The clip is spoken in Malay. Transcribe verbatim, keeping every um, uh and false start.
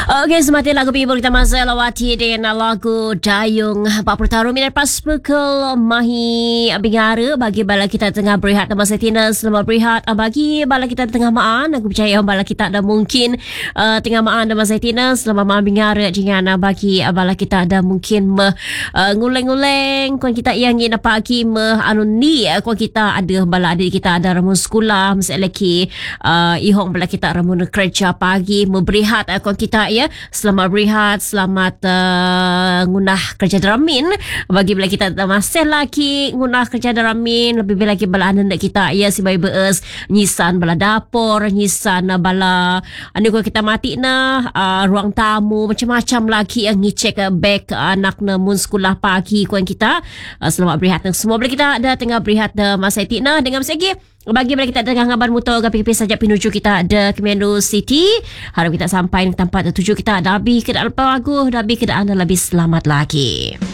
Okey, semati lagu people kita masa lawati dengan lagu Dayung empat puluh tahun minit pas pukul mahi bingara bagi bala kita tengah berehat masa tina selamat berehat bagi bala kita tengah maan aku percaya bala kita ada mungkin uh, tengah maan masa tina selamat maan bingara dengan bagi bala kita ada mungkin me uh, nguleng-nguleng kuan kita yang ingin pagi me anu ni kuan kita ada bala adik kita ada ramun sekolah mesti lagi uh, ihong bala kita ramun kerja pagi me berehat kuan kita ya. Selamat berehat, selamat uh, ngunah kerja daramin bagi bila kita masih lagi ngunah kerja daramin lebih lagi bala anak kita ya si bayi bees nyisan bala dapur nyisan uh, bala anu kalau kita mati na uh, ruang tamu macam-macam lagi yang ngecek uh, beg uh, anak na mun sekolah pagi kuan kita uh, selamat berehat semua bila kita ada tengah berehat uh, masa itina dengan segi bagi mereka kita dengar ngabar motor gapi-gapi saja pinuju kita ada ke Mendo City. Harap kita sampai di tempat tujuh kita ada lebih keadaan bagus, lebih keadaan lebih selamat lagi.